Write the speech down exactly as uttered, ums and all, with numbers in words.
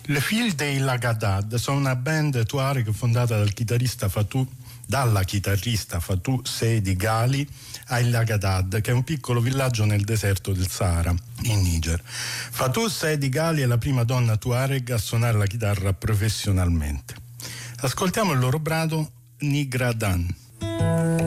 Le Filles dei Lagadad sono una band tuareg fondata dal chitarrista Fatou, dalla chitarrista Fatou Seydi Ghali a El Lagadad, che è un piccolo villaggio nel deserto del Sahara, in Niger. Fatou Seydi Ghali è la prima donna tuareg a suonare la chitarra professionalmente. Ascoltiamo il loro brano Nigradan.